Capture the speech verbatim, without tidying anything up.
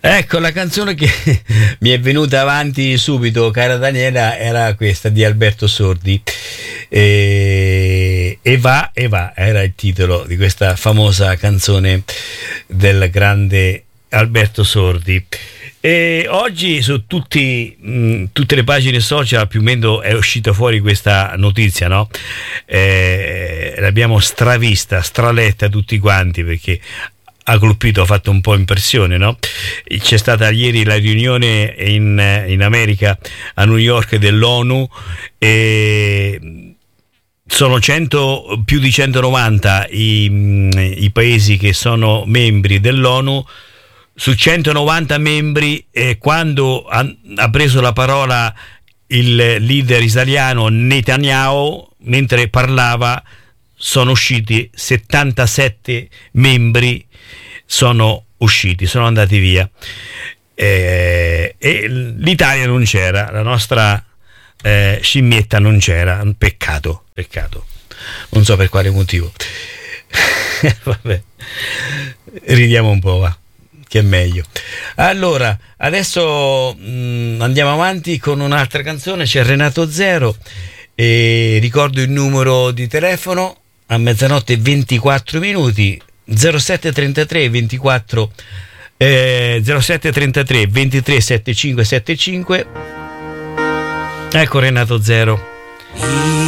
Ecco, la canzone che mi è venuta avanti subito, cara Daniela, era questa di Alberto Sordi. E, e va, e va, era il titolo di questa famosa canzone del grande Alberto Sordi. E oggi su tutti, mh, tutte le pagine social più o meno è uscita fuori questa notizia, no? Eh, l'abbiamo stravista, straletta tutti quanti, perché ha colpito, ha fatto un po' impressione, no? C'è stata ieri la riunione in, in America, a New York, dell'ONU, e sono cento, più di centonovanta i, i paesi che sono membri dell'ONU. Su centonovanta membri, eh, quando ha, ha preso la parola il leader israeliano Netanyahu, mentre parlava, sono usciti settantasette membri, sono usciti, sono andati via. Eh, e l'Italia non c'era, la nostra eh, scimmietta non c'era, un peccato, peccato. Non so per quale motivo. Vabbè, ridiamo un po', va, che è meglio. Allora, adesso mh, andiamo avanti con un'altra canzone, c'è Renato Zero, e ricordo il numero di telefono a mezzanotte e ventiquattro minuti, zero sette trentatré ventiquattro eh, zero sette trentatré ventitré settantacinque settantacinque. Ecco Renato Zero.